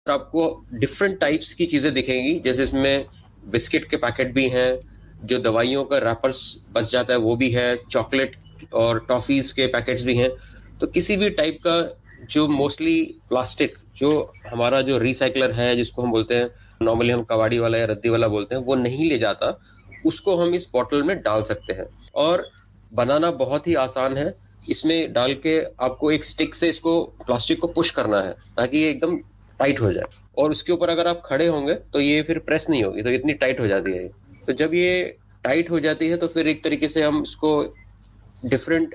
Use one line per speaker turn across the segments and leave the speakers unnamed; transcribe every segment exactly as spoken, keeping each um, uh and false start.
आपको different types की चीजें दिखेंगी, जैसे इसमें बिस्किट के पैकेट भी हैं, जो दवाइयों का रैपर्स बच जाता है वो भी है, चॉकलेट और टॉफीज के पैकेट्स भी हैं। तो किसी भी टाइप का जो मोस्टली प्लास्टिक, जो हमारा जो रिसाइकलर है जिसको हम बोलते हैं, नॉर्मली हम कबाड़ी वाला या रद्दी वाला बोलते हैं, वो नहीं ले जाता, उसको हम इस बॉटल में डाल सकते हैं। और बनाना बहुत ही आसान है। इसमें डाल के आपको एक स्टिक से इसको प्लास्टिक को पुश करना है ताकि ये एकदम टाइट हो जाए। और उसके ऊपर अगर आप खड़े होंगे तो ये फिर प्रेस नहीं होगी, तो इतनी टाइट हो जाती है ये। तो जब ये टाइट हो जाती है तो फिर एक तरीके से हम इसको डिफरेंट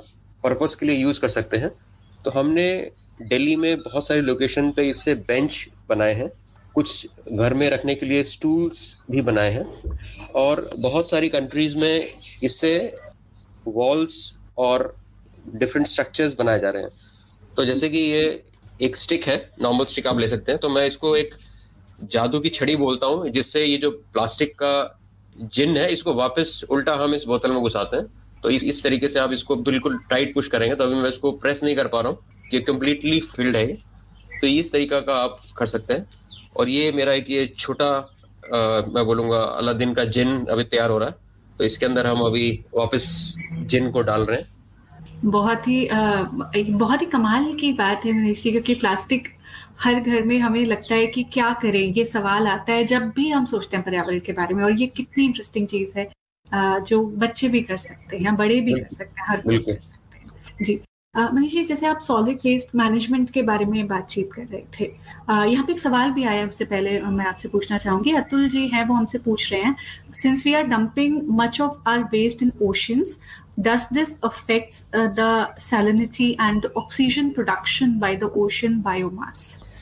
पर्पस के लिए यूज कर सकते हैं। तो हमने दिल्ली में बहुत सारी लोकेशन पे इससे बेंच बनाए हैं, कुछ घर में रखने के लिए स्टूल्स भी बनाए हैं, और बहुत सारी कंट्रीज में इससे वॉल्स और डिफरेंट स्ट्रक्चर्स बनाए जा रहे हैं। तो जैसे कि ये एक स्टिक है, नॉर्मल स्टिक आप ले सकते हैं, तो मैं इसको एक जादू की छड़ी बोलता हूँ, जिससे ये जो प्लास्टिक का जिन है इसको वापस उल्टा हम इस बोतल में घुसाते हैं। तो इस इस तरीके से आप इसको बिल्कुल टाइट पुश करेंगे, तो अभी मैं इसको प्रेस नहीं कर पा रहा हूँ, ये कम्प्लीटली फिल्ड है ये। तो इस तरीका का आप कर सकते हैं। और ये मेरा एक ये छोटा अ, मैं बोलूंगा अलादीन का जिन अभी तैयार हो रहा है। तो इसके अंदर हम अभी वापस जिन को डाल रहे हैं।
बहुत ही अ, एक बहुत ही कमाल की बात है मनीष जी, क्योंकि प्लास्टिक हर घर में हमें लगता है कि क्या करें, ये सवाल आता है जब भी हम सोचते हैं पर्यावरण के बारे में। और ये कितनी इंटरेस्टिंग चीज है, अ, जो बच्चे भी कर सकते हैं, बड़े भी कर
बिल्कुल।
सकते हैं, हर कोई
बिल्कुल।
कर सकते हैं जी। अ, मनीष जी, जैसे आप सॉलिड वेस्ट मैनेजमेंट के बारे में बातचीत कर रहे थे, अ, यहाँ पे एक सवाल भी आया, उससे पहले मैं आपसे पूछना चाहूंगी। अतुल जी हैं, वो हमसे पूछ रहे हैं, since we are dumping much of our waste in oceans, does this affects uh, the salinity and the oxygen production by the ocean biomass?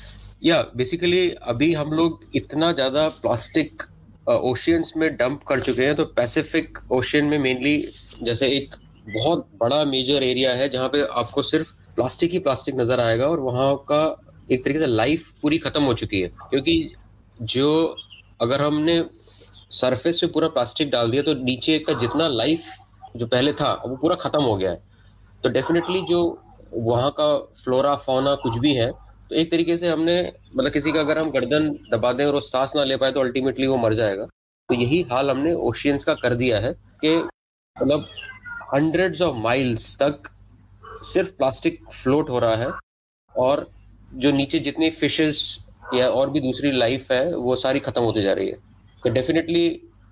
या बेसिकली अभी हम लोग इतना ज्यादा प्लास्टिक ओशियंस में डंप कर चुके हैं, तो पैसिफिक ओशियन में मेनली, जैसे एक बहुत बड़ा मेजर एरिया है जहाँ पे आपको सिर्फ प्लास्टिक ही प्लास्टिक नजर आएगा, और वहाँ का एक तरीके से लाइफ पूरी खत्म हो चुकी है। क्योंकि जो अगर हमने सरफेस पे पूरा प्लास्टिक डाल दिया तो नीचे का जितना लाइफ जो पहले था वो पूरा खत्म हो गया है। तो डेफिनेटली जो वहाँ का फ्लोरा फौना कुछ भी है, तो एक तरीके से हमने, मतलब किसी का अगर हम गर्दन दबा दें और वो सांस ना ले पाए तो अल्टीमेटली वो मर जाएगा। तो यही हाल हमने ओशियंस का कर दिया है कि मतलब हंड्रेड्स ऑफ माइल्स तक सिर्फ प्लास्टिक फ्लोट हो रहा है, और जो नीचे जितनी फिशेस या और भी दूसरी लाइफ है वो सारी खत्म होती जा रही है। तो definitely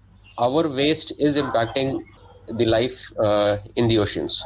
our waste is impacting the life in the oceans.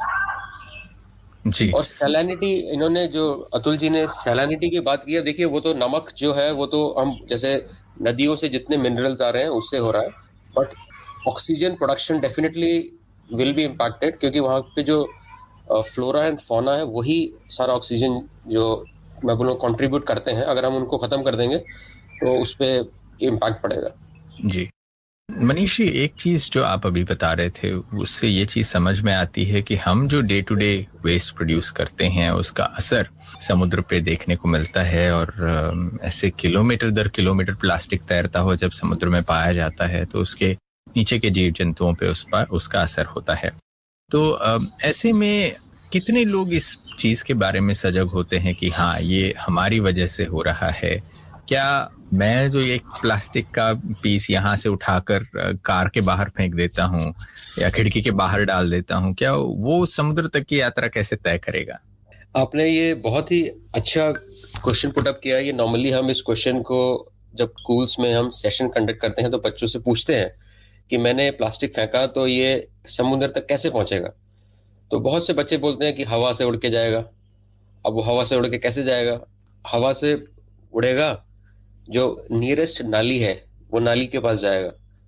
जी।
और सैलिनिटी, इन्होंने जो अतुल जी ने सैलिनिटी की बात की है, देखिए वो तो नमक जो है वो तो हम जैसे नदियों से जितने मिनरल्स आ रहे हैं उससे हो रहा है, but oxygen production definitely will be impacted, क्योंकि वहाँ पे जो फ्लोरा एंड फौना है वही सारा ऑक्सीजन जो मैं बोलूँ कंट्रीब्यूट करते हैं। अगर हम उनको खत्म कर देंगे तो उस पर इम्पैक्ट पड़ेगा।
जी मनीष जी, एक चीज जो आप अभी बता रहे थे उससे ये चीज समझ में आती है कि हम जो day to day waste produce करते हैं उसका असर समुद्र पे देखने को मिलता है, और ऐसे किलोमीटर दर किलोमीटर प्लास्टिक तैरता हुआ जब समुद्र में पाया जाता है तो उसके नीचे के जीव जंतुओं पे उस पर उसका असर होता है। तो ऐसे में कितने लोग इस चीज के बारे में सजग होते हैं कि हाँ ये हमारी वजह से हो रहा है? क्या मैं जो एक प्लास्टिक का पीस यहाँ से उठाकर कार के बाहर फेंक देता हूँ या खिड़की के बाहर डाल देता हूँ, क्या वो समुद्र तक की यात्रा कैसे तय करेगा?
आपने ये बहुत ही अच्छा क्वेश्चन पुट अप किया है। ये नॉर्मली हम इस क्वेश्चन को जब स्कूल्स में हम सेशन कंडक्ट करते हैं तो बच्चों से पूछते हैं कि मैंने प्लास्टिक फेंका तो ये समुद्र तक कैसे पहुंचेगा। तो बहुत से बच्चे बोलते हैं कि हवा से उड़ के जाएगा। अब वो हवा से उड़ के कैसे जाएगा? हवा से उड़ेगा, जो नियरेस्ट नाली है वो नाली के पास जाएगा,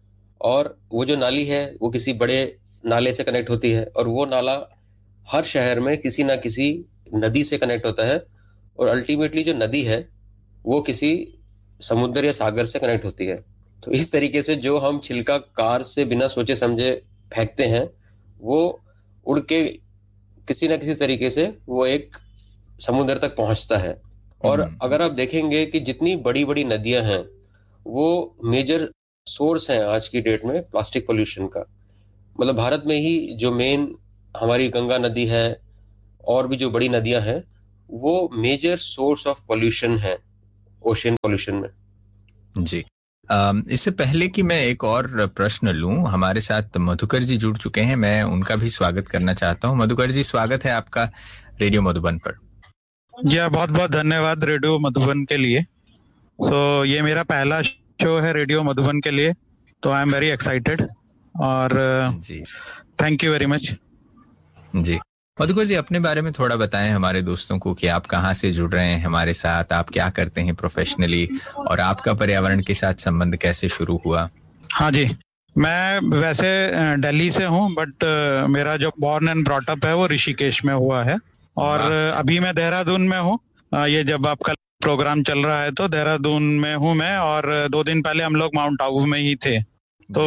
और वो जो नाली है वो किसी बड़े नाले से कनेक्ट होती है, और वो नाला हर शहर में किसी ना किसी नदी से कनेक्ट होता है, और अल्टीमेटली जो नदी है वो किसी समुद्र या सागर से कनेक्ट होती है। तो इस तरीके से जो हम छिलका कार से बिना सोचे समझे फेंकते हैं, वो उड़ के किसी ना किसी तरीके से वो एक समुद्र तक पहुंचता है। और अगर आप देखेंगे कि जितनी बड़ी बड़ी नदियां हैं वो मेजर सोर्स हैं आज की डेट में प्लास्टिक पोल्यूशन का। मतलब भारत में ही जो मेन हमारी गंगा नदी है और भी जो बड़ी नदियां हैं वो मेजर सोर्स ऑफ पोल्यूशन है। ओशन पोल्यूशन में।
जी, इससे पहले कि मैं एक और प्रश्न लूं, हमारे साथ मधुकर जी जुड़ चुके हैं, मैं उनका भी स्वागत करना चाहता हूं। मधुकर जी, स्वागत है आपका रेडियो मधुबन पर।
जी, बहुत बहुत धन्यवाद रेडियो मधुबन के लिए। सो so, ये मेरा पहला शो है रेडियो मधुबन के लिए, तो आई एम वेरी एक्साइटेड और
जी,
थैंक यू वेरी मच।
जी, मधुकर जी, अपने बारे में थोड़ा बताएं हमारे दोस्तों को कि आप कहाँ से जुड़ रहे हैं हमारे साथ, आप क्या करते हैं प्रोफेशनली, और आपका पर्यावरण के साथ संबंध कैसे शुरू हुआ?
हाँ जी, मैं वैसे दिल्ली से हूँ, बट मेरा जो बॉर्न एंड ब्रॉट अप है वो ऋषिकेश में हुआ है, और अभी मैं देहरादून में हूँ। ये जब आपका प्रोग्राम चल रहा है तो देहरादून में हूँ मैं, और दो दिन पहले हम लोग माउंट आबू में ही थे। तो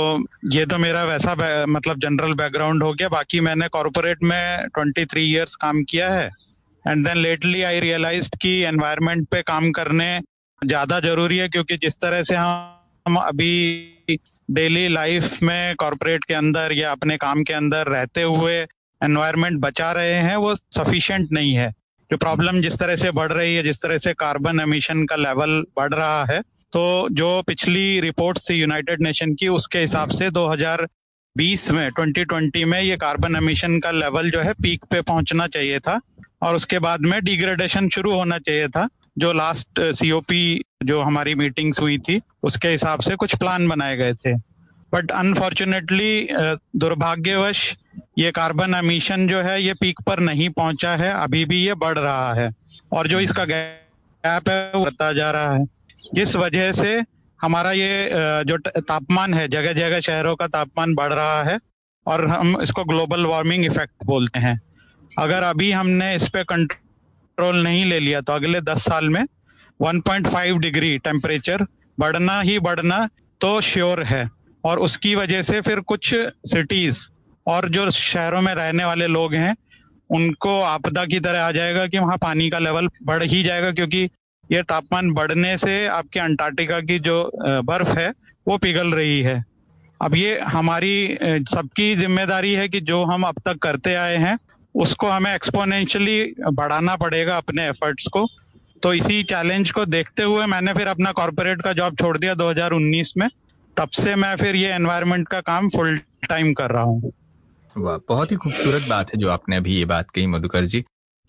ये तो मेरा वैसा मतलब जनरल बैकग्राउंड हो गया। बाकी मैंने कॉर्पोरेट में तेईस इयर्स काम किया है, and then lately I realised कि एनवायरनमेंट पे काम करने ज्यादा जरूरी है, क्योंकि जिस तरह से हम अभी डेली लाइफ में कॉर्पोरेट के अंदर या अपने काम के अंदर रहते हुए एनवायरनमेंट बचा रहे हैं वो सफिशिएंट नहीं है। जो प्रॉब्लम जिस तरह से बढ़ रही है, जिस तरह से कार्बन एमिशन का लेवल बढ़ रहा है, तो जो पिछली रिपोर्ट थी यूनाइटेड नेशन की, उसके हिसाब से दो हज़ार बीस में ट्वेंटी ट्वेंटी में ये कार्बन एमिशन का लेवल जो है पीक पे पहुंचना चाहिए था, और उसके बाद में डिग्रेडेशन शुरू होना चाहिए था। जो लास्ट सीओपी जो हमारी मीटिंग्स हुई थी उसके हिसाब से कुछ प्लान बनाए गए थे, बट अनफॉर्चुनेटली दुर्भाग्यवश ये कार्बन एमिशन जो है ये पीक पर नहीं पहुंचा है, अभी भी ये बढ़ रहा है, और जो इसका गैप है वो बढ़ता जा रहा है, जिस वजह से हमारा ये जो तापमान है, जगह जगह शहरों का तापमान बढ़ रहा है, और हम इसको ग्लोबल वार्मिंग इफेक्ट बोलते हैं। अगर अभी हमने इस पे कंट्रोल नहीं ले लिया तो अगले दस साल में one point five degree temperature बढ़ना ही बढ़ना तो श्योर है, और उसकी वजह से फिर कुछ सिटीज और जो शहरों में रहने वाले लोग हैं उनको आपदा की तरह आ जाएगा कि वहाँ पानी का लेवल बढ़ ही जाएगा, क्योंकि ये तापमान बढ़ने से आपके अंटार्कटिका की जो बर्फ है वो पिघल रही है। अब ये हमारी सबकी जिम्मेदारी है कि जो हम अब तक करते आए हैं उसको हमें एक्सपोनेंशियली बढ़ाना पड़ेगा अपने एफर्ट्स को। तो इसी चैलेंज को देखते हुए मैंने फिर अपना कॉर्पोरेट का जॉब छोड़ दिया दो हज़ार उन्नीस में। तब से मैं फिर ये एनवायरनमेंट का काम फुल टाइम कर रहा हूँ।
वाह, बहुत ही खूबसूरत बात है जो आपने अभी ये बात कही मधुकर जी,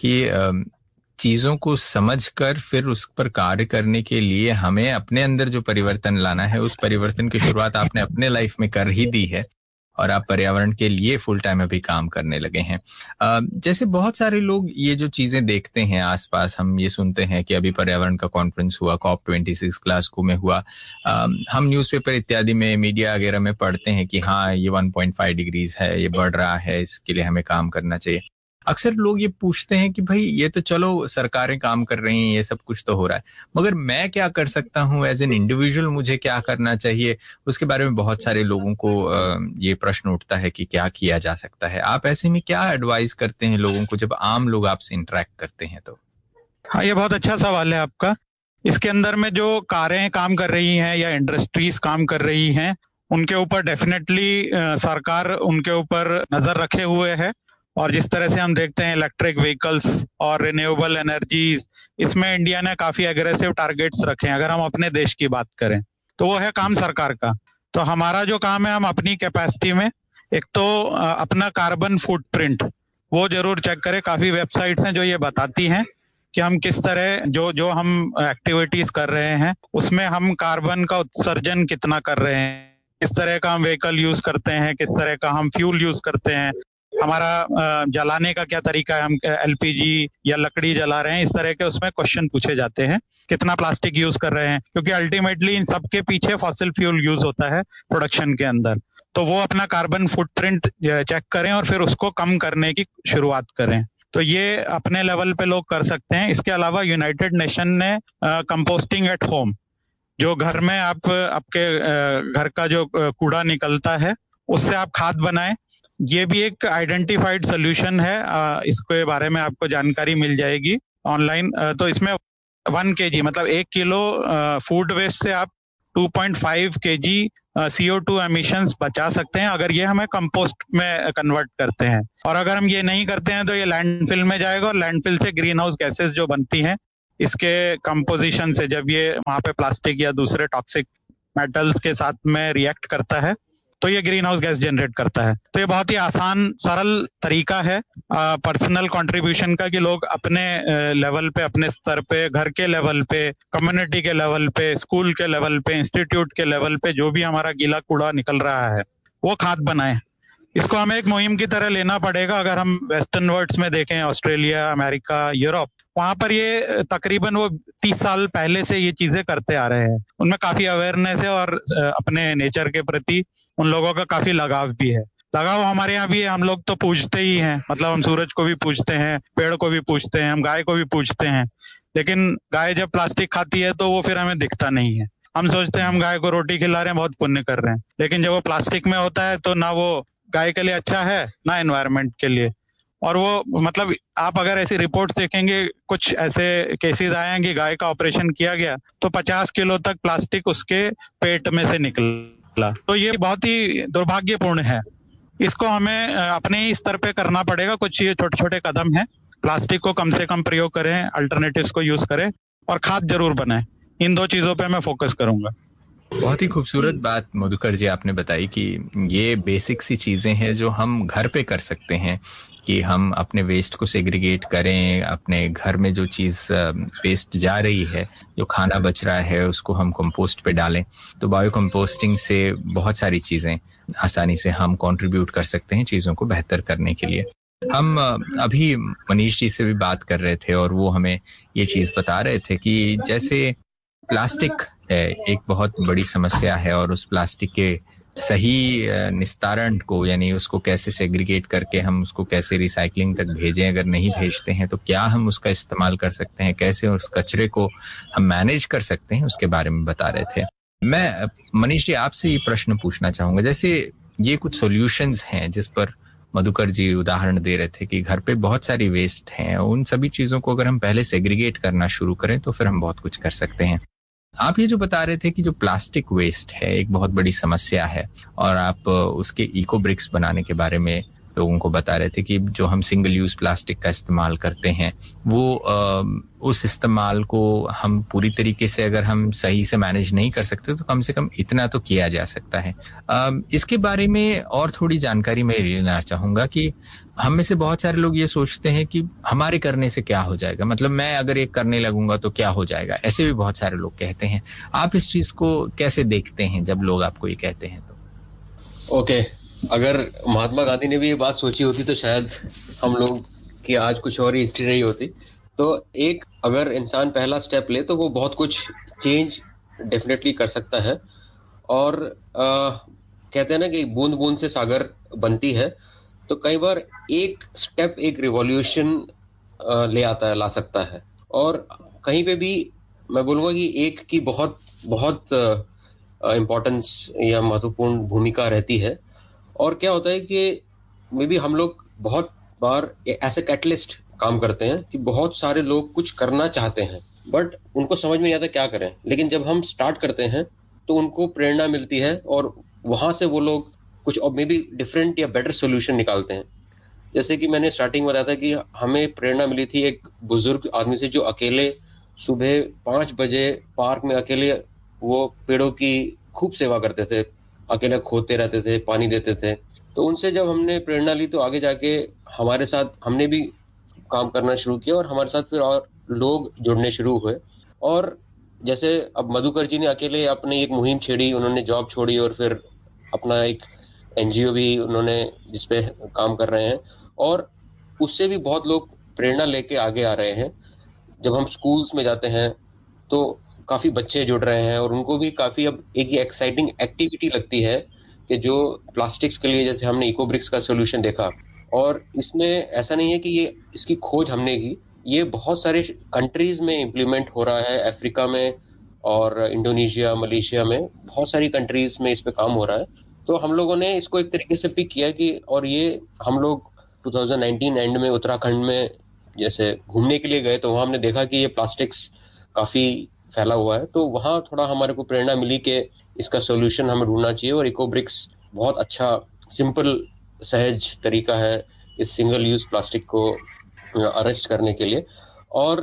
कि चीजों को समझकर फिर उस पर कार्य करने के लिए हमें अपने अंदर जो परिवर्तन लाना है, उस परिवर्तन की शुरुआत आपने अपने लाइफ में कर ही दी है, और आप पर्यावरण के लिए फुल टाइम अभी काम करने लगे हैं। जैसे बहुत सारे लोग ये जो चीजें देखते हैं आसपास, हम ये सुनते हैं कि अभी पर्यावरण का कॉन्फ्रेंस हुआ, कॉप ट्वेंटी सिक्स ग्लासगो में हुआ, हम न्यूज़पेपर इत्यादि में, मीडिया वगैरह में पढ़ते हैं कि हाँ ये वन पॉइंट फाइव डिग्रीज है, ये बढ़ रहा है, इसके लिए हमें काम करना चाहिए। अक्सर लोग ये पूछते हैं कि भाई ये तो चलो सरकारें काम कर रही हैं, ये सब कुछ तो हो रहा है, मगर मैं क्या कर सकता हूँ एज एन इंडिविजुअल, मुझे क्या करना चाहिए? उसके बारे में बहुत सारे लोगों को ये प्रश्न उठता है कि क्या किया जा सकता है। आप ऐसे में क्या एडवाइस करते हैं लोगों को जब आम लोग आपसे इंटरेक्ट करते हैं तो?
हाँ, ये बहुत अच्छा सवाल है आपका। इसके अंदर में जो कारें काम कर रही हैं या इंडस्ट्रीज काम कर रही हैं, उनके ऊपर डेफिनेटली सरकार उनके ऊपर नजर रखे हुए है, और जिस तरह से हम देखते हैं इलेक्ट्रिक व्हीकल्स और रिन्यूएबल एनर्जीज, इसमें इंडिया ने काफी एग्रेसिव टारगेट्स रखे हैं। अगर हम अपने देश की बात करें तो वो है काम सरकार का। तो हमारा जो काम है, हम अपनी कैपेसिटी में एक तो अपना कार्बन फुटप्रिंट वो जरूर चेक करें। काफी वेबसाइट्स हैं जो ये बताती हैं कि हम किस तरह जो जो हम एक्टिविटीज कर रहे हैं उसमें हम कार्बन का उत्सर्जन कितना कर रहे हैं, किस तरह का हम व्हीकल यूज करते हैं, किस तरह का हम फ्यूल यूज करते हैं, हमारा जलाने का क्या तरीका है, हम एलपीजी या लकड़ी जला रहे हैं, इस तरह के उसमें क्वेश्चन पूछे जाते हैं। कितना प्लास्टिक यूज कर रहे हैं, क्योंकि अल्टीमेटली इन सब के पीछे फॉसिल फ्यूल यूज होता है प्रोडक्शन के अंदर। तो वो अपना कार्बन फुटप्रिंट चेक करें और फिर उसको कम करने की शुरुआत करें। तो ये अपने लेवल पे लोग कर सकते हैं। इसके अलावा यूनाइटेड नेशन ने कंपोस्टिंग एट होम, जो घर में आप आपके घर का जो कूड़ा निकलता है उससे आप खाद बनाएं, ये भी एक आइडेंटिफाइड सोल्यूशन है। इसके बारे में आपको जानकारी मिल जाएगी ऑनलाइन। तो इसमें वन केजी मतलब एक किलो फूड वेस्ट से आप टू पॉइंट फाइव केजी सी ओ टू एमिशंस बचा सकते हैं, अगर ये हमें कंपोस्ट में कन्वर्ट करते हैं। और अगर हम ये नहीं करते हैं तो ये लैंडफिल में जाएगा, और लैंडफिल से ग्रीन हाउस गैसेस जो बनती हैं इसके कंपोजिशन से, जब ये वहाँ पे प्लास्टिक या दूसरे टॉक्सिक मेटल्स के साथ में रिएक्ट करता है तो ये ग्रीन हाउस गैस जनरेट करता है। तो ये बहुत ही आसान सरल तरीका है पर्सनल कंट्रीब्यूशन का, कि लोग अपने लेवल पे, अपने स्तर पे, घर के लेवल पे, कम्युनिटी के लेवल पे, स्कूल के लेवल पे, इंस्टीट्यूट के लेवल पे जो भी हमारा गीला कूड़ा निकल रहा है वो खाद बनाए। इसको हमें एक मुहिम की तरह लेना पड़ेगा। अगर हम वेस्टर्न वर्ल्ड्स में देखें, ऑस्ट्रेलिया, अमेरिका, यूरोप, वहां पर ये तकरीबन वो तीस साल पहले से ये चीजें करते आ रहे हैं। उनमें काफी अवेयरनेस है और अपने नेचर के प्रति उन लोगों का काफी लगाव भी है। लगाव हमारे यहाँ भी है, हम लोग तो पूजते ही हैं, मतलब हम सूरज को भी पूजते हैं, पेड़ को भी पूजते हैं, हम गाय को भी पूजते हैं। लेकिन गाय जब प्लास्टिक खाती है तो वो फिर हमें दिखता नहीं है। हम सोचते हैं हम गाय को रोटी खिला रहे हैं, बहुत पुण्य कर रहे हैं, लेकिन जब वो प्लास्टिक में होता है तो ना वो गाय के लिए अच्छा है ना एनवायरनमेंट के लिए। और वो मतलब आप अगर ऐसी रिपोर्ट्स देखेंगे, कुछ ऐसे केसेस आए हैं कि गाय का ऑपरेशन किया गया तो पचास किलो तक प्लास्टिक उसके पेट में से निकला। तो ये बहुत ही दुर्भाग्यपूर्ण है। इसको हमें अपने ही स्तर पे करना पड़ेगा। कुछ ये छोटे छोटे कदम हैं, प्लास्टिक को कम से कम प्रयोग करें, अल्टरनेटिव्स को यूज करें और खाद जरूर बनाएं। इन दो चीजों पे मैं फोकस करूंगा।
बहुत ही खूबसूरत बात मधुकर जी आपने बताई कि ये बेसिक सी चीजें हैं जो हम घर पे कर सकते हैं, कि हम अपने वेस्ट को सेग्रीगेट करें, अपने घर में जो चीज़ वेस्ट जा रही है, जो खाना बच रहा है, उसको हम कंपोस्ट पे डालें। तो बायो कंपोस्टिंग से बहुत सारी चीज़ें आसानी से हम कंट्रीब्यूट कर सकते हैं चीज़ों को बेहतर करने के लिए। हम अभी मनीष जी से भी बात कर रहे थे और वो हमें ये चीज़ बता रहे थे कि जैसे प्लास्टिक है एक बहुत बड़ी समस्या है और उस प्लास्टिक के सही निस्तारण को, यानी उसको कैसे सेग्रीगेट करके हम उसको कैसे रिसाइकलिंग तक भेजें, अगर नहीं भेजते हैं तो क्या हम उसका इस्तेमाल कर सकते हैं, कैसे उस कचरे को हम मैनेज कर सकते हैं, उसके बारे में बता रहे थे। मैं मनीष जी आपसे ये प्रश्न पूछना चाहूंगा, जैसे ये कुछ सॉल्यूशंस हैं जिस पर मधुकर जी उदाहरण दे रहे थे कि घर पे बहुत सारी वेस्ट हैं, उन सभी चीजों को अगर हम पहले सेग्रीगेट करना शुरू करें तो फिर हम बहुत कुछ कर सकते हैं। आप ये जो बता रहे थे कि जो प्लास्टिक वेस्ट है एक बहुत बड़ी समस्या है और आप उसके इको ब्रिक्स बनाने के बारे में लोगों को बता रहे थे कि जो हम सिंगल यूज प्लास्टिक का इस्तेमाल करते हैं वो आ, उस इस्तेमाल को हम पूरी तरीके से अगर हम सही से मैनेज नहीं कर सकते तो कम से कम इतना तो किया जा सकता है। आ, इसके बारे में और थोड़ी जानकारी मैं लेना चाहूंगा कि हम में से बहुत सारे लोग ये सोचते हैं कि हमारे करने से क्या हो जाएगा, मतलब मैं अगर एक करने लगूंगा तो क्या हो जाएगा, ऐसे भी बहुत सारे लोग कहते हैं। आप इस चीज को कैसे देखते हैं जब लोग आपको ये कहते हैं? तो
ओके okay. अगर महात्मा गांधी ने भी ये बात सोची होती तो शायद हम लोग की आज कुछ और ही हिस्ट्री नहीं होती। तो एक अगर इंसान पहला स्टेप ले तो वो बहुत कुछ चेंज डेफिनेटली कर सकता है। और आ, कहते हैं ना कि बूंद बूंद से सागर बनती है, तो कई बार एक स्टेप एक रिवॉल्यूशन ले आता है, ला सकता है। और कहीं पे भी मैं बोलूँगा कि एक की बहुत बहुत इम्पोर्टेंस या महत्वपूर्ण भूमिका रहती है। और क्या होता है कि मे बी हम लोग बहुत बार ऐसे कैटलिस्ट काम करते हैं कि बहुत सारे लोग कुछ करना चाहते हैं बट उनको समझ में नहीं आता क्या करें, लेकिन जब हम स्टार्ट करते हैं तो उनको प्रेरणा मिलती है और वहां से वो लोग कुछ और मे बी डिफरेंट या बेटर सोल्यूशन निकालते हैं। जैसे कि मैंने स्टार्टिंग में बताया था कि हमें प्रेरणा मिली थी एक बुजुर्ग आदमी से जो अकेले सुबह पाँच बजे पार्क में अकेले वो पेड़ों की खूब सेवा करते थे, अकेले खोदते रहते थे, पानी देते थे। तो उनसे जब हमने प्रेरणा ली तो आगे जाके हमारे साथ हमने भी काम करना शुरू किया और हमारे साथ फिर और लोग जुड़ने शुरू हुए। और जैसे अब मधुकर जी ने अकेले अपनी एक मुहिम छेड़ी, उन्होंने जॉब छोड़ी और फिर अपना एक एनजीओ भी उन्होंने जिसपे काम कर रहे हैं और उससे भी बहुत लोग प्रेरणा लेके आगे आ रहे हैं। जब हम स्कूल्स में जाते हैं तो काफी बच्चे जुड़ रहे हैं और उनको भी काफी अब एक ये एक्साइटिंग एक्टिविटी लगती है कि जो प्लास्टिक्स के लिए जैसे हमने इको ब्रिक्स का सोल्यूशन देखा। और इसमें ऐसा नहीं है कि ये इसकी खोज हमने की, ये बहुत सारे कंट्रीज में इम्प्लीमेंट हो रहा है, अफ्रीका में और इंडोनेशिया, मलेशिया में बहुत सारी कंट्रीज में इस पे काम हो रहा है। तो हम लोगों ने इसको एक तरीके से पिक किया कि और ये हम लोग दो हज़ार उन्नीस एंड में उत्तराखंड में जैसे घूमने के लिए गए तो वहाँ हमने देखा कि ये प्लास्टिक्स काफी फैला हुआ है। तो वहाँ थोड़ा हमारे को प्रेरणा मिली कि इसका सोल्यूशन हमें ढूंढना चाहिए और इको ब्रिक्स बहुत अच्छा सिंपल सहज तरीका है इस सिंगल यूज प्लास्टिक को अरेस्ट करने के लिए। और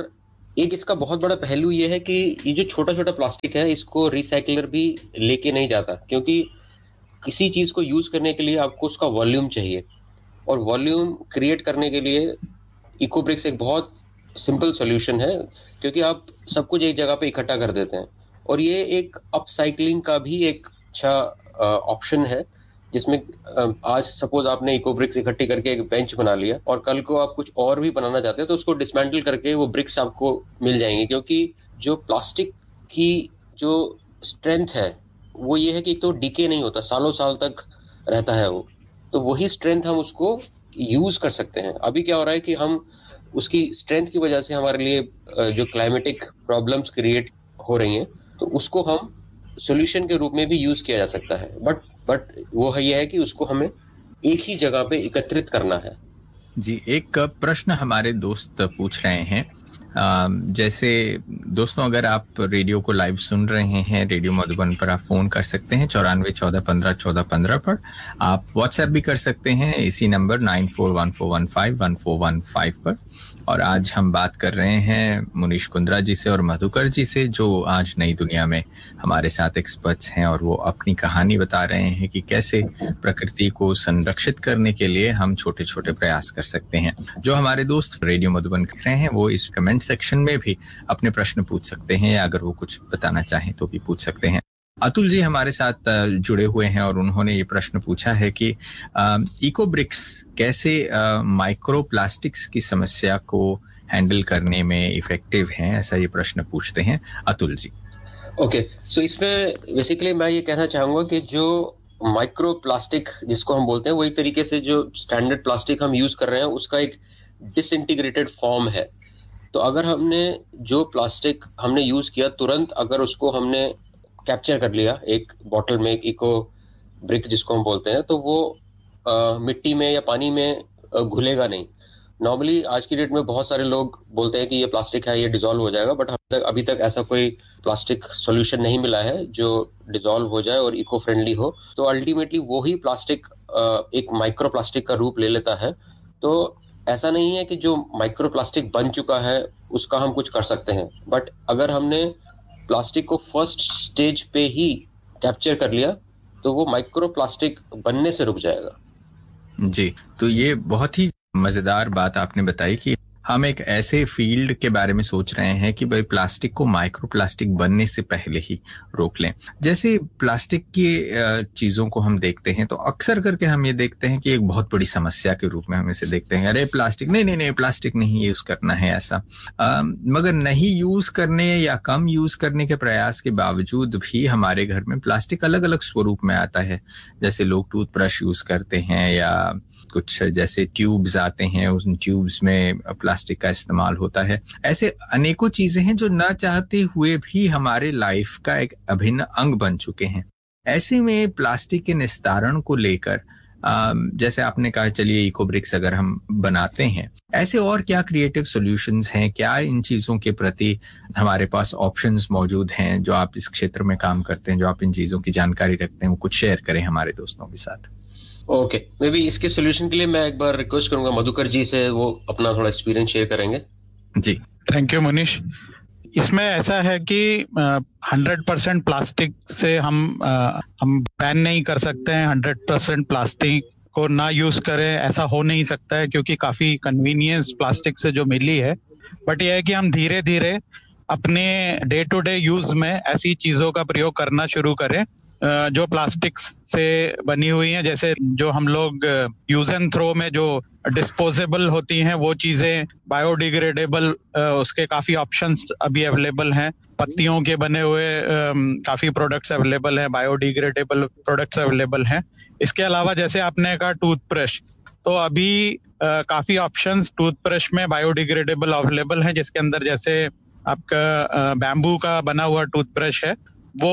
एक इसका बहुत बड़ा पहलू ये है कि ये जो छोटा छोटा प्लास्टिक है इसको रिसाइकलर भी लेके नहीं जाता, क्योंकि किसी चीज को यूज करने के लिए आपको उसका वॉल्यूम चाहिए, और वॉल्यूम क्रिएट करने के लिए इकोब्रिक्स एक बहुत सिंपल सॉल्यूशन है, क्योंकि आप सब कुछ एक जगह पे इकट्ठा कर देते हैं। और ये एक अपसाइकलिंग का भी एक अच्छा ऑप्शन है, जिसमें अ, आज सपोज आपने इकोब्रिक्स इकट्ठी करके एक बेंच बना लिया और कल को आप कुछ और भी बनाना चाहते हैं तो उसको डिसमेंटल करके वो ब्रिक्स आपको मिल जाएंगे, क्योंकि जो प्लास्टिक की जो स्ट्रेंथ है वो ये है कि एक तो डिके नहीं होता, सालों साल तक रहता है वो, तो वही स्ट्रेंथ हम उसको यूज कर सकते हैं। अभी क्या हो रहा है कि हम उसकी स्ट्रेंथ की वजह से हमारे लिए अ, जो क्लाइमेटिक प्रॉब्लम्स क्रिएट हो रही हैं, तो उसको हम सॉल्यूशन के रूप में भी यूज किया जा सकता है, बट बट वो है ये है कि उसको हमें एक ही जगह पे एकत्रित करना है।
जी, एक प्रश्न हमारे दोस्त पूछ रहे हैं, आ, जैसे दोस्तों अगर आप रेडियो को लाइव सुन रहे हैं, रेडियो मधुबन पर आप फोन कर सकते हैं चौरानवे चौदह पंद्रह चौदह पंद्रह पर। आप व्हाट्सएप भी कर सकते हैं इसी number nine four one four one five one four one five पर। और आज हम बात कर रहे हैं मुनीश कुंद्रा जी से और मधुकर जी से, जो आज नई दुनिया में हमारे साथ एक्सपर्ट्स हैं, और वो अपनी कहानी बता रहे हैं कि कैसे प्रकृति को संरक्षित करने के लिए हम छोटे छोटे प्रयास कर सकते हैं। जो हमारे दोस्त रेडियो मधुबन कर रहे हैं वो इस कमेंट सेक्शन में भी अपने प्रश्न पूछ सकते हैं, या अगर वो कुछ बताना चाहें तो भी पूछ सकते हैं। अतुल जी हमारे साथ जुड़े हुए हैं और उन्होंने ये प्रश्न पूछा है कि इकोब्रिक्स कैसे माइक्रो प्लास्टिक्स की समस्या को हैंडल करने में इफेक्टिव हैं, ऐसा ये प्रश्न पूछते हैं अतुल जी।
ओके, सो इसमें बेसिकली मैं ये कहना चाहूंगा कि जो माइक्रो प्लास्टिक जिसको हम बोलते हैं वो एक तरीके से जो स्टैंडर्ड प्लास्टिक हम यूज कर रहे हैं उसका एक डिसइंटीग्रेटेड फॉर्म है। तो अगर हमने जो प्लास्टिक हमने यूज किया तुरंत अगर उसको हमने कैप्चर कर लिया एक बॉटल में, एक इको ब्रिक जिसको हम बोलते हैं, तो वो आ, मिट्टी में या पानी में घुलेगा नहीं। नॉर्मली आज की डेट में बहुत सारे लोग बोलते हैं कि ये प्लास्टिक है, ये डिसॉल्व हो जाएगा, बट अभी तक अभी तक ऐसा कोई प्लास्टिक सॉल्यूशन नहीं मिला है जो डिसॉल्व हो जाए और इको फ्रेंडली हो। तो अल्टीमेटली वो ही प्लास्टिक एक माइक्रो प्लास्टिक का रूप ले लेता है। तो ऐसा नहीं है कि जो माइक्रो प्लास्टिक बन चुका है उसका हम कुछ कर सकते हैं, बट अगर हमने प्लास्टिक को फर्स्ट स्टेज पे ही कैप्चर कर लिया तो वो माइक्रो प्लास्टिक बनने से रुक जाएगा।
जी, तो ये बहुत ही मजेदार बात आपने बताई कि हम एक ऐसे फील्ड के बारे में सोच रहे हैं कि भाई प्लास्टिक को माइक्रो प्लास्टिक बनने से पहले ही रोक लें। जैसे प्लास्टिक की चीजों को हम देखते हैं तो अक्सर करके हम ये देखते हैं कि एक बहुत बड़ी समस्या के रूप में हम इसे देखते हैं, अरे प्लास्टिक नहीं नहीं नहीं प्लास्टिक नहीं यूज करना है ऐसा। आ, मगर नहीं यूज करने या कम यूज करने के प्रयास के बावजूद भी हमारे घर में प्लास्टिक अलग अलग स्वरूप में आता है। जैसे लोग टूथब्रश यूज करते हैं या कुछ जैसे ट्यूब्स आते हैं, उन ट्यूब्स में प्लास्टिक का इस्तेमाल होता है। ऐसे अनेकों चीजें हैं जो न चाहते हुए भी हमारे लाइफ का एक अभिन्न अंग बन चुके हैं। ऐसे में प्लास्टिक के निस्तारण को लेकर जैसे आपने कहा चलिए इकोब्रिक्स अगर हम बनाते हैं, ऐसे और क्या क्रिएटिव सॉल्यूशंस हैं, क्या इन चीजों के प्रति हमारे पास ऑप्शंस मौजूद हैं? जो आप इस क्षेत्र में काम करते हैं, जो आप इन चीजों की जानकारी रखते हैं, वो कुछ शेयर करें हमारे दोस्तों के साथ।
ओके, मे बी इसके सोल्यूशन के लिए मैं एक बार रिक्वेस्ट करूंगा मधुकर जी से, वो अपना थोड़ा एक्सपीरियंस शेयर करेंगे।
जी,
थैंक यू मनीष। इसमें ऐसा है कि हंड्रेड परसेंट प्लास्टिक से हम आ, हम बैन नहीं कर सकते हैं, हंड्रेड परसेंट प्लास्टिक को ना यूज करें ऐसा हो नहीं सकता है, क्योंकि काफी कन्वीनियंस प्लास्टिक से जो मिली है। बट यह है कि हम धीरे धीरे अपने डे टू डे यूज में ऐसी चीजों का प्रयोग करना शुरू करें जो प्लास्टिक से बनी हुई हैं। जैसे जो हम लोग यूज एंड थ्रो में जो डिस्पोजेबल होती हैं वो चीजें, बायोडिग्रेडेबल, उसके काफी ऑप्शंस अभी अवेलेबल हैं। पत्तियों के बने हुए काफी प्रोडक्ट्स अवेलेबल हैं, बायोडिग्रेडेबल प्रोडक्ट्स अवेलेबल हैं। इसके अलावा जैसे आपने कहा टूथब्रश, तो अभी काफी ऑप्शंस टूथब्रश में बायोडिग्रेडेबल अवेलेबल हैं, जिसके अंदर जैसे आपका बैम्बू का बना हुआ टूथब्रश है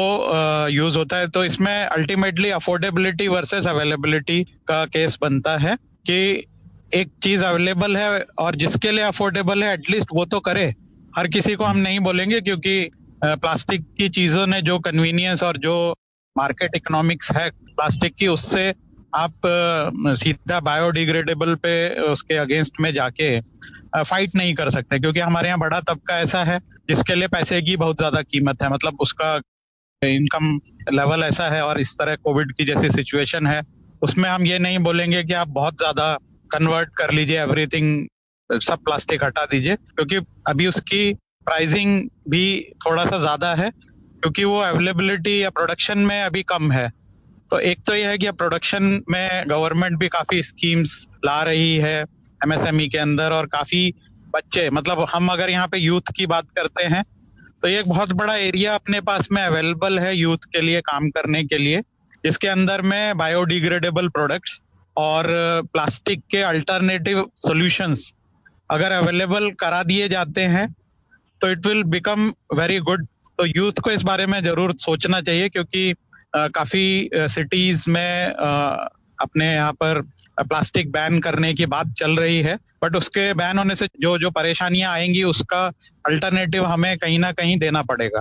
वो यूज होता है। तो इसमें अल्टीमेटली अफोर्डेबिलिटी वर्सेस अवेलेबिलिटी का केस बनता है कि एक चीज अवेलेबल है और जिसके लिए अफोर्डेबल है एटलीस्ट वो तो करे। हर किसी को हम नहीं बोलेंगे, क्योंकि प्लास्टिक की चीजों ने जो कन्वीनियंस और जो मार्केट इकोनॉमिक्स है प्लास्टिक की, उससे आप सीधा बायोडिग्रेडेबल पे उसके अगेंस्ट में जाके फाइट नहीं कर सकते, क्योंकि हमारे यहाँ बड़ा तबका ऐसा है जिसके लिए पैसे की बहुत ज्यादा कीमत है, मतलब उसका इनकम लेवल ऐसा है, और इस तरह कोविड की जैसी सिचुएशन है उसमें हम ये नहीं बोलेंगे कि आप बहुत ज्यादा कन्वर्ट कर लीजिए एवरीथिंग, सब प्लास्टिक हटा दीजिए, क्योंकि अभी उसकी प्राइसिंग भी थोड़ा सा ज्यादा है, क्योंकि वो अवेलेबिलिटी या प्रोडक्शन में अभी कम है। तो एक तो ये है कि प्रोडक्शन में गवर्नमेंट भी काफी स्कीम्स ला रही है एमएसएमई के अंदर, और काफी बच्चे, मतलब हम अगर यहाँ पे यूथ की बात करते हैं तो ये एक बहुत बड़ा एरिया अपने पास में अवेलेबल है यूथ के लिए काम करने के लिए, जिसके अंदर में बायोडिग्रेडेबल प्रोडक्ट्स और प्लास्टिक के अल्टरनेटिव सॉल्यूशंस अगर अवेलेबल करा दिए जाते हैं तो it will become very good. तो यूथ को इस बारे में जरूर सोचना चाहिए, क्योंकि uh, काफी सिटीज uh, में uh, अपने यहाँ पर प्लास्टिक बैन करने की बात चल रही है, बट उसके बैन होने से जो जो परेशानियां आएंगी उसका अल्टरनेटिव हमें कहीं ना कहीं देना पड़ेगा।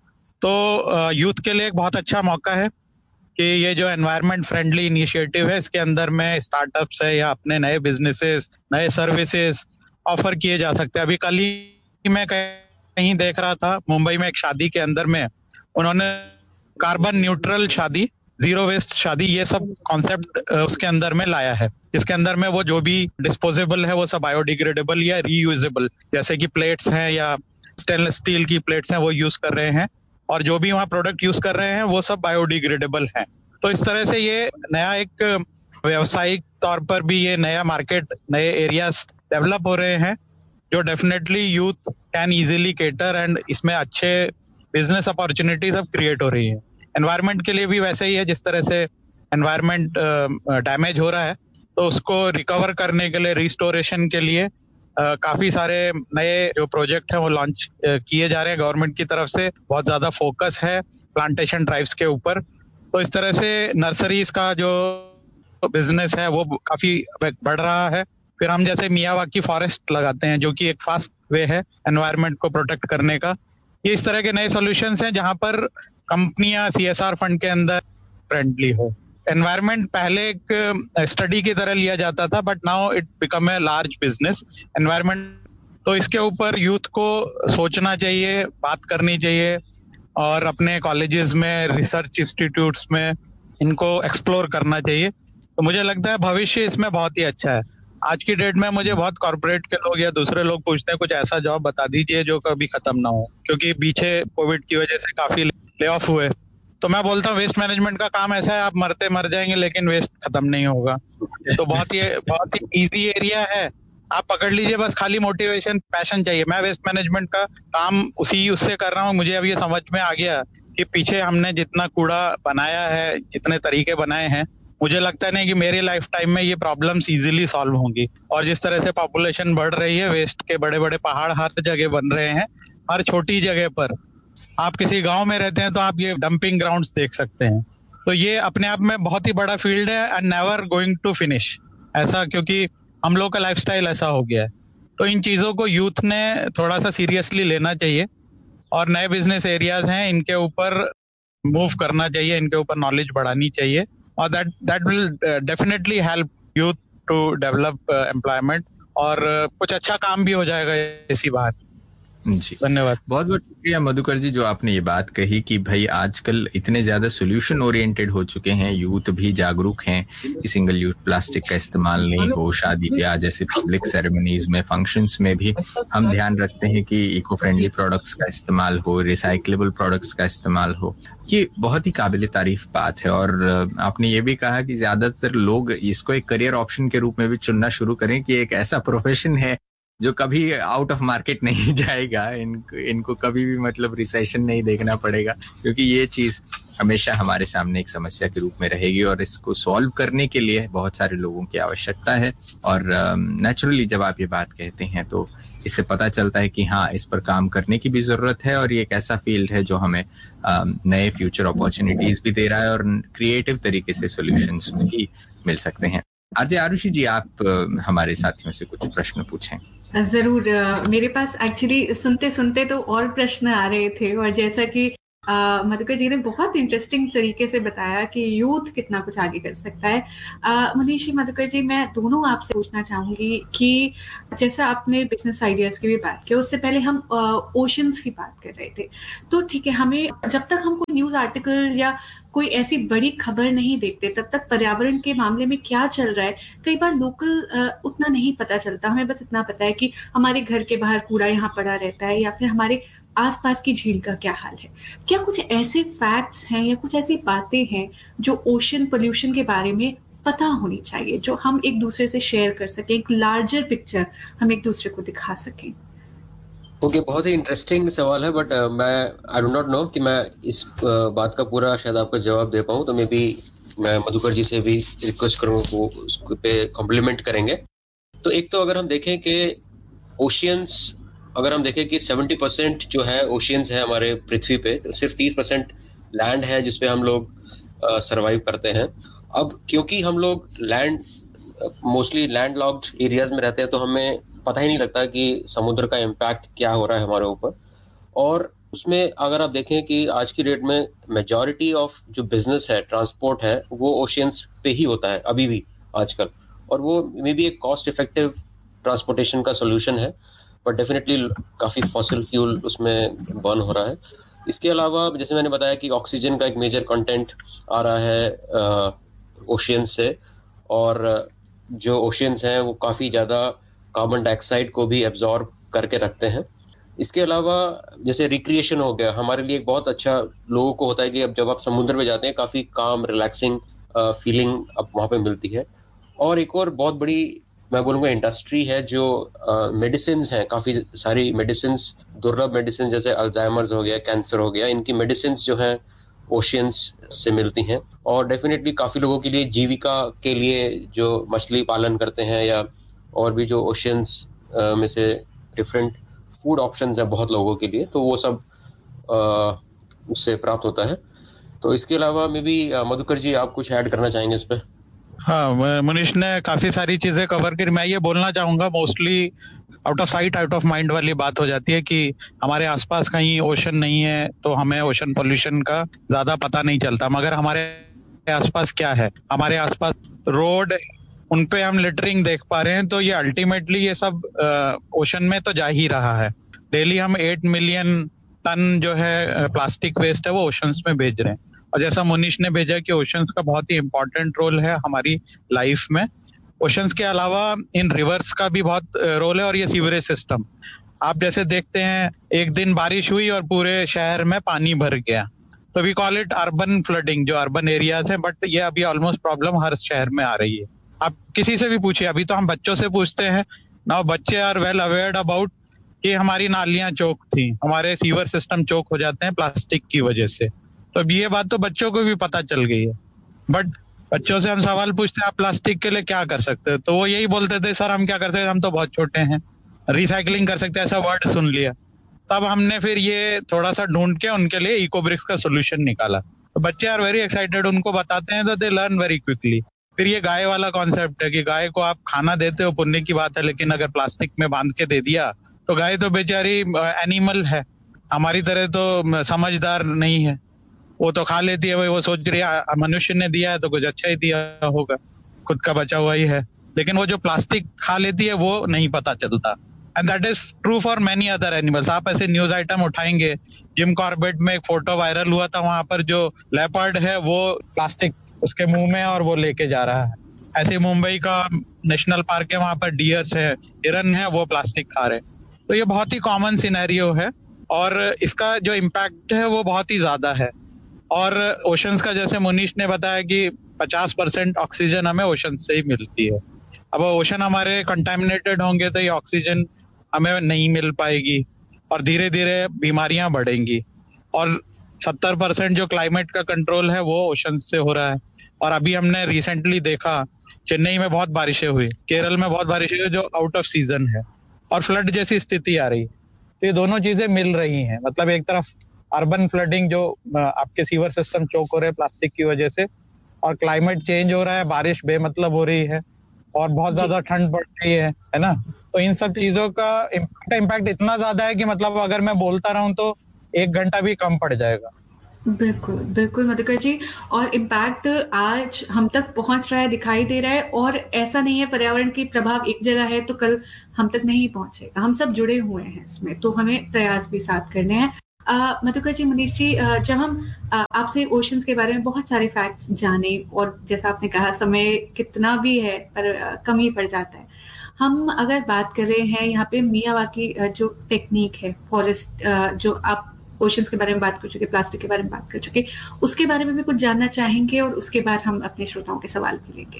तो यूथ के लिए एक बहुत अच्छा मौका है कि ये जो एनवायरनमेंट फ्रेंडली इनिशिएटिव है इसके अंदर में स्टार्टअप्स है या अपने नए बिजनेसेस, नए सर्विसेज ऑफर किए जा सकते हैं। अभी कल ही मैं कहीं देख रहा था, मुंबई में एक शादी के अंदर में उन्होंने कार्बन न्यूट्रल शादी, जीरो वेस्ट शादी, ये सब कॉन्सेप्ट उसके अंदर में लाया है, जिसके अंदर में वो जो भी डिस्पोजेबल है वो सब बायोडिग्रेडेबल या रीयूजेबल, जैसे कि प्लेट्स हैं या स्टेनलेस स्टील की प्लेट्स हैं वो यूज कर रहे हैं, और जो भी वहाँ प्रोडक्ट यूज कर रहे हैं वो सब बायोडिग्रेडेबल हैं। तो इस तरह से ये नया एक व्यावसायिक तौर पर भी ये नया मार्केट, नए एरियाज डेवलप हो रहे हैं जो definitely youth can easily cater, and इसमें अच्छे बिजनेस अपॉर्चुनिटीज अब क्रिएट हो रही है। एनवायरनमेंट के लिए भी वैसे ही है, जिस तरह से एनवायरनमेंट डैमेज हो रहा है तो उसको रिकवर करने के लिए, रिस्टोरेशन के लिए Uh, काफी सारे नए जो प्रोजेक्ट हैं वो लॉन्च uh, किए जा रहे हैं गवर्नमेंट की तरफ से। बहुत ज्यादा फोकस है प्लांटेशन ड्राइव्स के ऊपर। तो इस तरह से नर्सरीज का जो बिजनेस है वो काफी बढ़ रहा है। फिर हम जैसे मियावाकी फॉरेस्ट लगाते हैं जो कि एक फास्ट वे है एनवायरनमेंट को प्रोटेक्ट करने का। ये इस तरह के नए सॉल्यूशंस हैं जहां पर कंपनियां सीएसआर फंड के अंदर फ्रेंडली हो। एनवायरनमेंट पहले एक स्टडी की तरह लिया जाता था, but now it become a large business environment. तो इसके ऊपर यूथ को सोचना चाहिए, बात करनी चाहिए, और अपने कॉलेजेस में, रिसर्च इंस्टीट्यूट्स में इनको एक्सप्लोर करना चाहिए। तो मुझे लगता है भविष्य इसमें बहुत ही अच्छा है। आज की डेट में मुझे बहुत कॉर्पोरेट के लोग या दूसरे लोग पूछते हैं कुछ ऐसा जॉब बता दीजिए जो कभी खत्म ना हो, क्योंकि पीछे कोविड की वजह से काफी ले ऑफ हुए। तो मैं बोलता हूँ वेस्ट मैनेजमेंट का काम ऐसा है, आप मरते मर जाएंगे लेकिन वेस्ट खत्म नहीं होगा। तो बहुत ही बहुत ही इजी एरिया है, आप पकड़ लीजिए, बस खाली मोटिवेशन, पैशन चाहिए। मैं वेस्ट मैनेजमेंट का काम उसी उससे कर रहा हूँ। मुझे अब ये समझ में आ गया कि पीछे हमने जितना कूड़ा बनाया है, जितने तरीके बनाए हैं, मुझे लगता नहीं कि मेरी लाइफ टाइम में ये प्रॉब्लम्स इजीली सॉल्व होंगी। और जिस तरह से पॉपुलेशन बढ़ रही है, वेस्ट के बड़े बड़े पहाड़ हर जगह बन रहे हैं, हर छोटी जगह पर। आप किसी गांव में रहते हैं तो आप ये डंपिंग ग्राउंड्स देख सकते हैं। तो ये अपने आप में बहुत ही बड़ा फील्ड है and never going to finish ऐसा, क्योंकि हम लोग का लाइफस्टाइल ऐसा हो गया है। तो इन चीजों को यूथ ने थोड़ा सा सीरियसली लेना चाहिए, और नए बिजनेस एरियाज हैं इनके ऊपर मूव करना चाहिए, इनके ऊपर नॉलेज बढ़ानी चाहिए, और that that will definitely help youth to develop employment, और uh, कुछ अच्छा काम भी हो जाएगा इसी बात।
जी
धन्यवाद।
बहुत बहुत शुक्रिया मधुकर जी, जो आपने ये बात कही कि भाई आजकल इतने ज्यादा सोल्यूशन ओरिएंटेड हो चुके हैं, यूथ भी जागरूक हैं कि सिंगल यूज प्लास्टिक का इस्तेमाल नहीं हो। शादी ब्याह जैसे पब्लिक सेरेमनीज में, फंक्शंस में भी हम ध्यान रखते हैं कि इको फ्रेंडली प्रोडक्ट्स का इस्तेमाल हो, रिसाइक्लेबल प्रोडक्ट्स का इस्तेमाल हो। ये बहुत ही काबिल तारीफ बात है। और आपने ये भी कहा कि ज्यादातर लोग इसको एक करियर ऑप्शन के रूप में भी चुनना शुरू करें कि एक ऐसा प्रोफेशन है जो कभी आउट ऑफ मार्केट नहीं जाएगा, इनको इनको कभी भी मतलब रिसेशन नहीं देखना पड़ेगा, क्योंकि ये चीज हमेशा हमारे सामने एक समस्या के रूप में रहेगी और इसको सॉल्व करने के लिए बहुत सारे लोगों की आवश्यकता है। और नेचुरली uh, जब आप ये बात कहते हैं तो इससे पता चलता है कि हाँ, इस पर काम करने की भी जरूरत है, और ये एक ऐसा फील्ड है जो हमें uh, नए फ्यूचर अपॉर्चुनिटीज भी दे रहा है और क्रिएटिव तरीके से सॉल्यूशंस भी मिल सकते हैं। आरजे आरुषि जी, आप uh, हमारे साथियों से कुछ प्रश्न पूछें।
जरूर। मेरे पास एक्चुअली सुनते सुनते तो और प्रश्न आ रहे थे, और जैसा कि Uh, मधुकर जी ने बहुत इंटरेस्टिंग तरीके से बताया कि यूथ कितना कुछ आगे कर सकता है। uh, मनीषी, मधुकर जी, मैं दोनों आपसे पूछना चाहूंगी कि जैसा आपने बिजनेस आइडियाज की भी बात की, उससे पहले हम ओशंस uh, की बात कर रहे थे। तो ठीक है, हमें जब तक हम कोई न्यूज आर्टिकल या कोई ऐसी बड़ी खबर नहीं देखते तब तक पर्यावरण के मामले में क्या चल रहा है कई बार लोकल uh, उतना नहीं पता चलता। हमें बस इतना पता है कि हमारे घर के बाहर कूड़ा यहाँ पड़ा रहता है या फिर हमारे आसपास की झील का क्या हाल है। क्या कुछ ऐसे फैक्ट्स हैं या कुछ ऐसी बातें हैं जो ओशन पोल्यूशन के बारे में पता होनी चाहिए, जो हम एक दूसरे से शेयर कर सकें, एक लार्जर पिक्चर हम एक दूसरे को दिखा सकें?
ओके okay, बहुत ही इंटरेस्टिंग सवाल है, बट uh, मैं आई डू नॉट नो कि मैं इस uh, बात का पूरा शायद आपको जवाब दे पाऊँ, तो मे बी मैं मधुकर जी से भी रिक्वेस्ट करूँगा वो उस पे कॉम्प्लीमेंट करेंगे। तो एक तो अगर हम देखें कि ओशियंस, अगर हम देखें कि सत्तर परसेंट जो है ओशियंस है हमारे पृथ्वी पे, तो सिर्फ तीस परसेंट लैंड है जिसपे हम लोग सरवाइव uh, करते हैं। अब क्योंकि हम लोग land mostly land locked areas में रहते हैं, तो हमें पता ही नहीं लगता कि समुद्र का इम्पैक्ट क्या हो रहा है हमारे ऊपर। और उसमें अगर आप देखें कि आज की डेट में मेजॉरिटी ऑफ जो बिजनेस है, ट्रांसपोर्ट है, वो ओशियंस पे ही होता है अभी भी आजकल, और वो मे बी एक कॉस्ट इफेक्टिव ट्रांसपोर्टेशन का सोल्यूशन है, बट डेफिनेटली काफ़ी फॉसिल फ्यूल उसमें बर्न हो रहा है। इसके अलावा जैसे मैंने बताया कि ऑक्सीजन का एक मेजर कंटेंट आ रहा है ओशियंस से, और जो ओशियंस हैं वो काफ़ी ज़्यादा कार्बन डाइऑक्साइड को भी एब्जॉर्ब करके रखते हैं। इसके अलावा जैसे रिक्रिएशन हो गया, हमारे लिए एक बहुत अच्छा लोगों को होता है कि अब जब आप समुद्र में जाते हैं काफ़ी काम रिलैक्सिंग फीलिंग अब वहाँ पे मिलती है। और एक और बहुत बड़ी मैं बोलूँगा इंडस्ट्री है जो मेडिसिन uh, हैं, काफ़ी सारी मेडिसिन, दुर्लभ मेडिसिन जैसे अल्जाइमर्स हो गया, कैंसर हो गया, इनकी मेडिसिन जो हैं ओशियंस से मिलती हैं। और डेफिनेटली काफ़ी लोगों के लिए जीविका के लिए जो मछली पालन करते हैं या और भी जो ओशियंस में से डिफरेंट फूड ऑप्शंस है बहुत लोगों के लिए, तो वो सब आ, उससे प्राप्त होता है। तो इसके अलावा मे बी मधुकर जी आप कुछ ऐड करना चाहेंगे इस पे?
हाँ, मनीष ने काफी सारी चीजें कवर की। मैं ये बोलना चाहूंगा, mostly out of sight out of mind वाली बात हो जाती है कि हमारे आसपास कहीं ओशन नहीं है तो हमें ओशन पोल्यूशन का ज्यादा पता नहीं चलता। मगर हमारे आसपास क्या है, हमारे आसपास रोड, उनपे हम लिटरिंग देख पा रहे हैं, तो ये अल्टीमेटली ये सब ओशन में तो जा ही रहा है। डेली हम एट मिलियन टन जो है प्लास्टिक वेस्ट है वो ओशंस में भेज रहे हैं। और जैसा मुनीश ने भेजा कि ओशंस का बहुत ही इंपॉर्टेंट रोल है हमारी लाइफ में। ओशंस के अलावा इन रिवर्स का भी बहुत रोल है, और ये सीवरेज सिस्टम, आप जैसे देखते हैं एक दिन बारिश हुई और पूरे शहर में पानी भर गया, तो we call it urban flooding, जो अर्बन एरियाज हैं। बट ये अभी ऑलमोस्ट प्रॉब्लम हर शहर में आ रही है। आप किसी से भी पूछिए, अभी तो हम बच्चों से पूछते हैं ना, बच्चे आर वेल अवेयर अबाउट कि हमारी नालियां चौक थी, हमारे सीवर सिस्टम चौक हो जाते हैं प्लास्टिक की वजह से। तो अब ये बात तो बच्चों को भी पता चल गई है। बट बच्चों से हम सवाल पूछते हैं आप प्लास्टिक के लिए क्या कर सकते हो, तो वो यही बोलते थे सर हम क्या कर सकते हैं, हम तो बहुत छोटे हैं, रिसाइकलिंग कर सकते हैं, ऐसा वर्ड सुन लिया। तब हमने फिर ये थोड़ा सा ढूंढ के उनके लिए इकोब्रिक्स का सोल्यूशन निकाला। तो बच्चे आर वेरी एक्साइटेड, उनको बताते हैं तो दे लर्न वेरी क्विकली। फिर ये गाय वाला कॉन्सेप्ट है कि गाय को आप खाना देते हो, पुण्य की बात है, लेकिन अगर प्लास्टिक में बांध के दे दिया तो गाय तो बेचारी एनिमल है, हमारी तरह तो समझदार नहीं है, वो तो खा लेती है, वो सोच रही है मनुष्य ने दिया है तो कुछ अच्छा ही दिया होगा, खुद का बचा हुआ ही है। लेकिन वो जो प्लास्टिक खा लेती है वो नहीं पता चलता। And that is true for many other animals. आप ऐसे न्यूज आइटम उठाएंगे, जिम कॉर्बेट में एक फोटो वायरल हुआ था, वहां पर जो लेपर्ड है वो प्लास्टिक उसके मुंह में और वो लेके जा रहा है। ऐसे मुंबई का नेशनल पार्क है, वहां पर डियर्स है, हिरन है, वो प्लास्टिक खा रहे। तो ये बहुत ही कॉमन सिनेरियो है और इसका जो इम्पैक्ट है वो बहुत ही ज्यादा है। और ओशंस का जैसे मुनीश ने बताया कि पचास परसेंट ऑक्सीजन हमें ओशन से ही मिलती है। अब ओशन हमारे कंटामिनेटेड होंगे तो ये ऑक्सीजन हमें नहीं मिल पाएगी और धीरे धीरे बीमारियां बढ़ेंगी। और सत्तर परसेंट जो क्लाइमेट का कंट्रोल है वो ओशन से हो रहा है। और अभी हमने रिसेंटली देखा चेन्नई में बहुत बारिशें हुई, केरल में बहुत बारिशें हुई जो आउट ऑफ सीजन है, और फ्लड जैसी स्थिति आ रही है। तो ये दोनों चीजें मिल रही हैं, मतलब एक तरफ अर्बन फ्लडिंग जो आपके सीवर सिस्टम चोक हो रहे हैं प्लास्टिक की वजह से, और क्लाइमेट चेंज हो रहा है, बारिश बेमतलब हो रही है और बहुत ज्यादा ठंड बढ़ रही है है ना। तो इन सब चीजों का इम्पैक्ट इम्पैक्ट इतना ज्यादा है कि मतलब अगर मैं बोलता रहूं तो एक घंटा भी कम पड़ जाएगा।
बिल्कुल, बिल्कुल मधुकर जी, और इम्पैक्ट आज हम तक पहुँच रहा है, दिखाई दे रहा है, और ऐसा नहीं है पर्यावरण की प्रभाव एक जगह है तो कल हम तक नहीं पहुँचेगा। हम सब जुड़े हुए हैं इसमें, तो हमें प्रयास भी साथ करने हैं। अ, मधुकर जी, मनीष जी, अ, जब हम अ, आपसे ओशंस के बारे में बहुत सारे फैक्ट्स जाने, और जैसा आपने कहा समय कितना भी है पर अ, कम ही पड़ जाता है। हम अगर बात कर रहे हैं यहाँ पे मियावाकी अ, जो टेक्निक है फॉरेस्ट, अ, जो आप ओशंस के बारे में बात कर चुके, प्लास्टिक के बारे में बात कर चुके, उसके बारे में भी कुछ जानना चाहेंगे, और उसके बाद हम अपने श्रोताओं के सवाल भी लेंगे।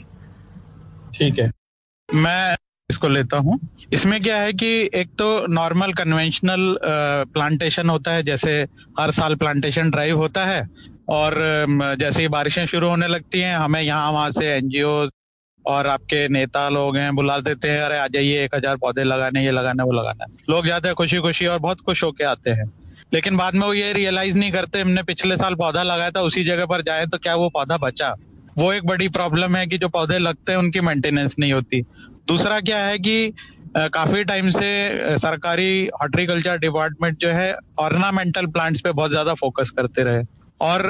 ठीक है, मैं इसको लेता हूँ। इसमें क्या है कि एक तो नॉर्मल कन्वेंशनल प्लांटेशन होता है, जैसे हर साल प्लांटेशन ड्राइव होता है, और अम, जैसे ही बारिशें शुरू होने लगती हैं, हमें यहाँ वहाँ से एनजीओ और आपके नेता लोग हैं बुला देते हैं, अरे आ जाइए एक हजार पौधे लगाने, ये लगाना वो लगाना। लोग जाते हैं खुशी खुशी और बहुत खुश होके आते हैं, लेकिन बाद में वो ये रियलाइज नहीं करते हमने पिछले साल पौधा लगाया था, उसी जगह पर जाए तो क्या वो पौधा बचा। वो एक बड़ी प्रॉब्लम है कि जो पौधे लगते हैं उनकी मेंटेनेंस नहीं होती। दूसरा क्या है कि अ, काफी टाइम से अ, सरकारी हॉर्टिकल्चर डिपार्टमेंट जो है ऑर्नामेंटल प्लांट्स पे बहुत ज्यादा फोकस करते रहे, और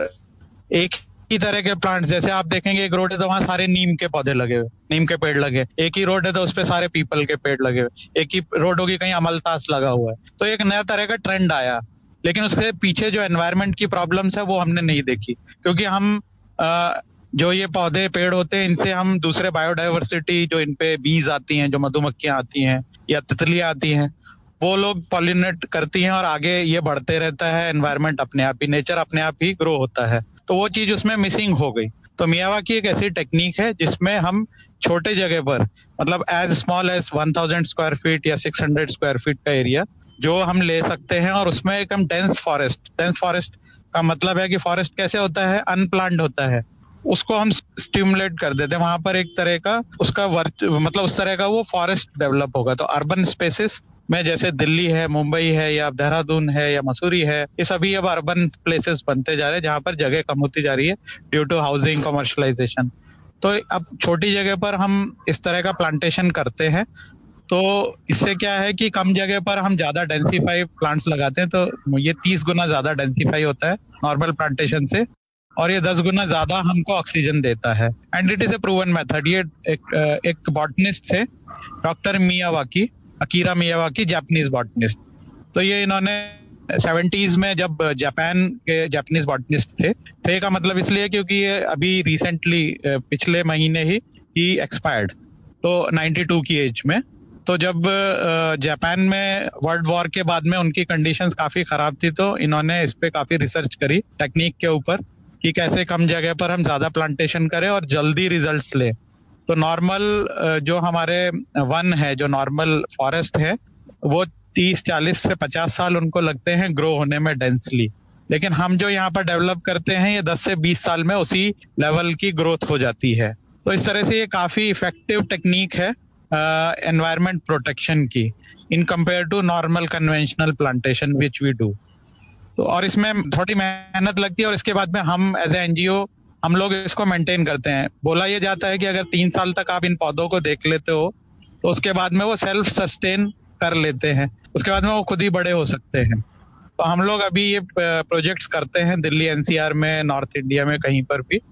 एक ही तरह के प्लांट्स, जैसे आप देखेंगे एक रोड है तो वहां सारे नीम के पौधे लगे हुए, नीम के पेड़ लगे, एक ही रोड है तो उसपे सारे पीपल के पेड़ लगे हुए, एक ही रोड होगी कहीं अमलतास लगा हुआ है। तो एक नया तरह का ट्रेंड आया, लेकिन उसके पीछे जो एनवायरनमेंट की प्रॉब्लम्स है वो हमने नहीं देखी, क्योंकि हम अ, जो ये पौधे पेड़ होते हैं इनसे हम दूसरे बायोडाइवर्सिटी, जो इनपे बीज आती हैं, जो मधुमक्खियां आती हैं या तितलियां आती हैं, वो लोग पॉलिनेट करती हैं और आगे ये बढ़ते रहता है, एनवायरनमेंट अपने आप ही, नेचर अपने आप ही ग्रो होता है। तो वो चीज उसमें मिसिंग हो गई। तो मियावाकी एक ऐसी टेक्निक है जिसमें हम छोटे जगह पर, मतलब as small as one thousand square feet या सिक्स हंड्रेड स्क्वायर फीट का एरिया जो हम ले सकते हैं, और उसमें एक हम डेंस फॉरेस्ट, डेंस फॉरेस्ट का मतलब है कि फॉरेस्ट कैसे होता है, अनप्लान्ड होता है, उसको हम स्टिमुलेट कर देते हैं, वहां पर एक तरह का उसका वर्क, मतलब उस तरह का वो फॉरेस्ट डेवलप होगा। तो अर्बन स्पेसेस में जैसे दिल्ली है, मुंबई है, या देहरादून है, या मसूरी है, ये सभी अब अर्बन प्लेसेस बनते जा रहे हैं जहां पर जगह कम होती जा रही है ड्यू टू हाउसिंग कमर्शलाइजेशन। तो अब छोटी जगह पर हम इस तरह का प्लांटेशन करते हैं, तो इससे क्या है कि कम जगह पर हम ज्यादा डेंसिफाई प्लांट्स लगाते हैं, तो ये तीस गुना ज्यादा डेंसिफाई होता है नॉर्मल प्लांटेशन से, और ये दस गुना ज्यादा हमको ऑक्सीजन देता है। And it is a proven method. ये एक एक बॉटनिस्ट थे, doctor Miyawaki, Akira Miyawaki, Japanese botanist. तो ये इन्होंने सेवेंटीज में, जब जापान के जापानीज बॉटनिस्ट थे थे का मतलब इसलिए क्योंकि ये अभी रिसेंटली पिछले महीने ही ही एक्सपायर्ड, तो बानवे की एज में। तो जब जापान में वर्ल्ड वॉर के बाद में उनकी कंडीशंस काफी खराब थी, तो इन्होंने इस पे काफी रिसर्च करी टेक्निक के ऊपर कि कैसे कम जगह पर हम ज्यादा प्लांटेशन करें और जल्दी रिजल्ट्स लें। तो नॉर्मल जो हमारे वन है, जो नॉर्मल फॉरेस्ट है, वो तीस चालीस से पचास साल उनको लगते हैं ग्रो होने में डेंसली, लेकिन हम जो यहाँ पर डेवलप करते हैं ये दस से बीस साल में उसी लेवल की ग्रोथ हो जाती है। तो इस तरह से ये काफी इफेक्टिव टेक्निक है एनवायरमेंट प्रोटेक्शन की, in compare to normal conventional plantation which we do. तो और इसमें थोड़ी मेहनत लगती है, और इसके बाद में हम एज ए एनजीओ हम लोग इसको मेंटेन करते हैं। बोला ये जाता है कि अगर तीन साल तक आप इन पौधों को देख लेते हो तो उसके बाद में वो सेल्फ सस्टेन कर लेते हैं, उसके बाद में वो खुद ही बड़े हो सकते हैं। तो हम लोग अभी ये प्रोजेक्ट्स करते हैं दिल्ली एनसीआर में, नॉर्थ इंडिया में कहीं पर भी,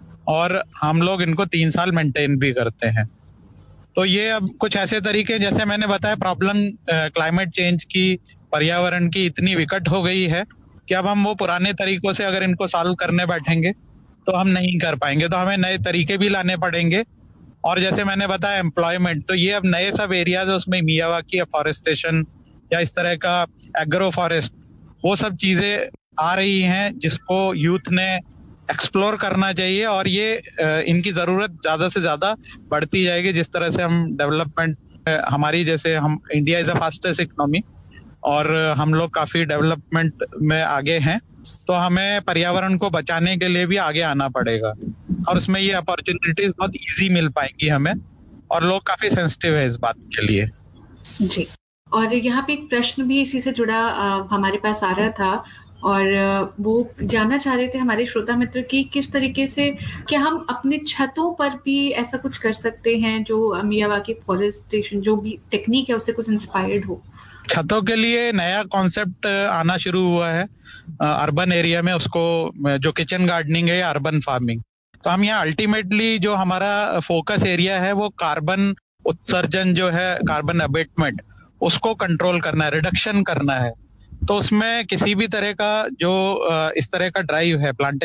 और हम लोग इनको तीन साल मेंटेन भी करते हैं। तो ये अब कुछ ऐसे तरीके, जैसे मैंने बताया, प्रॉब्लम क्लाइमेट चेंज की, पर्यावरण की इतनी विकट हो गई है कि अब हम वो पुराने तरीकों से अगर इनको सॉल्व करने बैठेंगे तो हम नहीं कर पाएंगे, तो हमें नए तरीके भी लाने पड़ेंगे। और जैसे मैंने बताया एम्प्लॉयमेंट, तो ये अब नए सब एरियाज है, उसमें मियावाकी, फॉरेस्टेशन या इस तरह का एग्रो फॉरेस्ट, वो सब चीजें आ रही हैं जिसको यूथ ने एक्सप्लोर करना चाहिए, और ये इनकी जरूरत ज्यादा से ज्यादा बढ़ती जाएगी जिस तरह से हम डेवलपमेंट, हमारी जैसे हम India is a fastest economy और हम लोग काफी डेवलपमेंट में आगे हैं, तो हमें पर्यावरण को बचाने के लिए भी आगे आना पड़ेगा, और उसमें ये अपॉर्चुनिटीज बहुत इजी मिल पाएंगी हमें, और लोग काफी सेंसिटिव है इस बात के लिए।
जी, और यहाँ पे एक प्रश्न भी इसी से जुड़ा आ, हमारे पास आ रहा था, और वो जानना चाह रहे थे हमारे श्रोता मित्र की किस तरीके से क्या हम अपने छतों पर भी ऐसा कुछ कर सकते हैं जो मियावाकी फॉरेस्टेशन जो भी टेक्निक है उससे कुछ इंस्पायर्ड हो।
छतों के लिए नया कॉन्सेप्ट आना शुरू हुआ है अर्बन एरिया में, उसको जो किचन गार्डनिंग है या अर्बन फार्मिंग। तो हम यहाँ अल्टीमेटली जो हमारा फोकस एरिया है वो कार्बन उत्सर्जन जो है, कार्बन अबेटमेंट, उसको कंट्रोल करना है, रिडक्शन करना है। तो उसमें किसी भी तरह का जो इस तरह का ड्राइव है प्लांटेशन